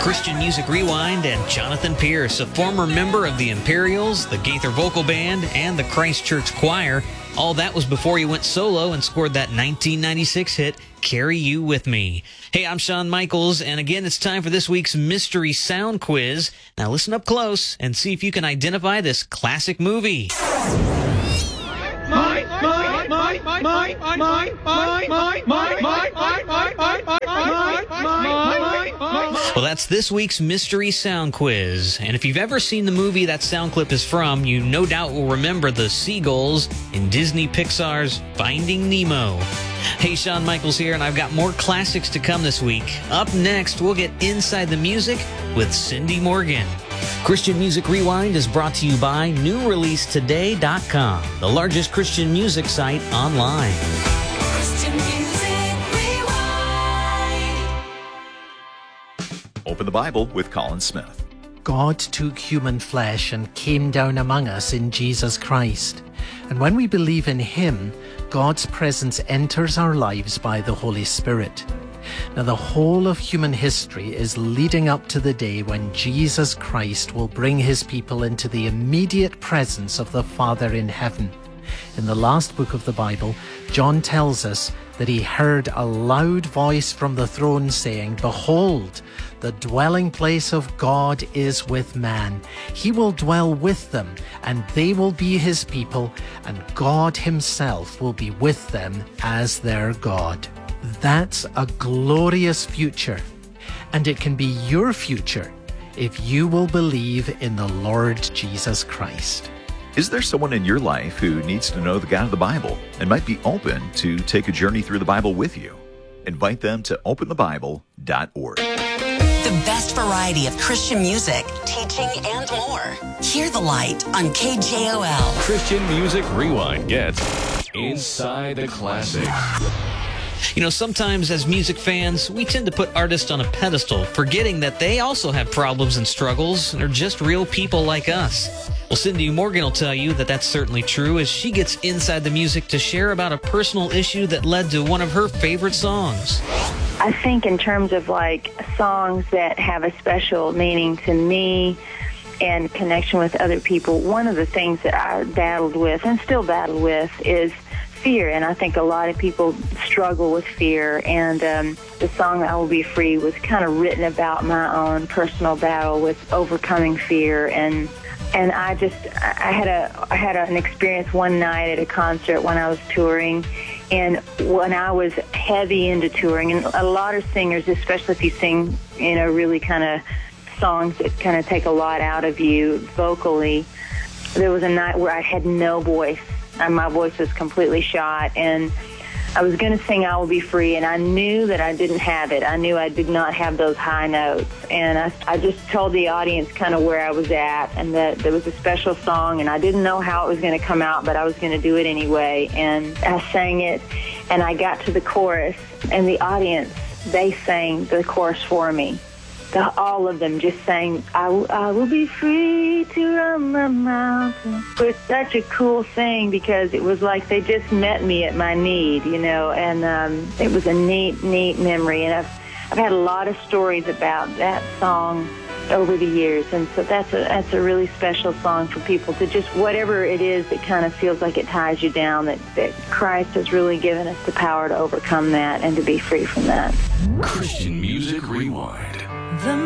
Christian Music Rewind and Jonathan Pierce, a former member of the Imperials, the Gaither Vocal Band, and the Christ Church Choir. All that was before he went solo and scored that 1996 hit, Carry You With Me. Hey, I'm Shawn Michaels, and again, it's time for this week's Mystery Sound Quiz. Now listen up close and see if you can identify this classic movie. Well, that's this week's Mystery Sound Quiz. And if you've ever seen the movie that sound clip is from, you no doubt will remember the seagulls in Disney Pixar's Finding Nemo. Hey, Shawn Michaels here, and I've got more classics to come this week. Up next, we'll get inside the music with Cindy Morgan. Christian Music Rewind is brought to you by NewReleaseToday.com, the largest Christian music site online. Christian Music Rewind. Open the Bible with Colin Smith. God took human flesh and came down among us in Jesus Christ. And when we believe in Him, God's presence enters our lives by the Holy Spirit. Now, the whole of human history is leading up to the day when Jesus Christ will bring His people into the immediate presence of the Father in heaven. In the last book of the Bible, John tells us that he heard a loud voice from the throne saying, "Behold, the dwelling place of God is with man. He will dwell with them, and they will be His people, and God Himself will be with them as their God." That's a glorious future, and it can be your future if you will believe in the Lord Jesus Christ. Is there someone in your life who needs to know the God of the Bible and might be open to take a journey through the Bible with you? Invite them to openthebible.org. The best variety of Christian music, teaching, and more. Hear the Light on KJOL. Christian Music Rewind gets Inside the Classics. You know, sometimes as music fans, we tend to put artists on a pedestal, forgetting that they also have problems and struggles and are just real people like us. Well, Cindy Morgan will tell you that that's certainly true as she gets inside the music to share about a personal issue that led to one of her favorite songs. I think in terms of like songs that have a special meaning to me and connection with other people, one of the things that I battled with and still battle with is fear, and I think a lot of people struggle with fear, and the song "I Will Be Free" was kind of written about my own personal battle with overcoming fear, and I had an experience one night at a concert when I was touring, and when I was heavy into touring, and a lot of singers, especially if you sing, you know, really kind of songs that kind of take a lot out of you vocally, there was a night where I had no voice. And my voice was completely shot, and I was going to sing "I Will Be Free," and I knew that I didn't have it. I knew I did not have those high notes, and I just told the audience kind of where I was at, and that there was a special song, and I didn't know how it was going to come out, but I was going to do it anyway, and I sang it, and I got to the chorus, and the audience, they sang the chorus for me. All of them just sang, I will be free to run the mountain. It was such a cool thing because it was like they just met me at my need, you know, and it was a neat memory. And I've had a lot of stories about that song over the years, and so that's a really special song for people to just, whatever it is that kind of feels like it ties you down, that Christ has really given us the power to overcome that and to be free from that. Christian Music Rewind.